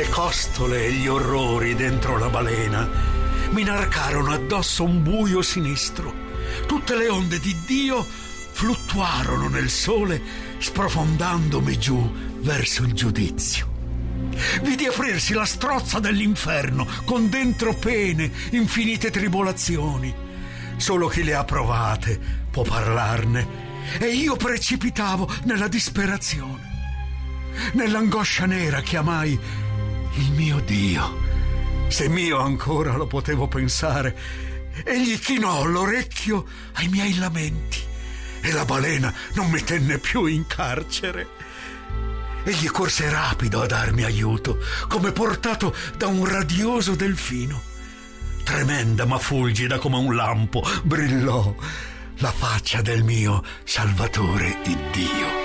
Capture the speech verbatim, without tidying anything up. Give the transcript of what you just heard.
le costole e gli orrori dentro la balena mi narcarono addosso un buio sinistro. Tutte le onde di Dio fluttuarono nel sole, sprofondandomi giù verso il giudizio. Vidi aprirsi la strozza dell'inferno con dentro pene, infinite tribolazioni. Solo chi le ha provate può parlarne, e io precipitavo nella disperazione. Nell'angoscia nera chiamai il mio Dio, se mio ancora lo potevo pensare. Egli chinò l'orecchio ai miei lamenti e la balena non mi tenne più in carcere. Egli corse rapido a darmi aiuto, come portato da un radioso delfino. Tremenda ma fulgida come un lampo brillò la faccia del mio Salvatore Iddio.